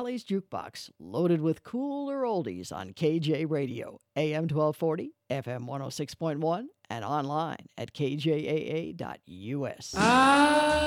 Valley's Jukebox, loaded with cooler oldies on KJ Radio, AM 1240, FM 106.1, and online at kjaa.us.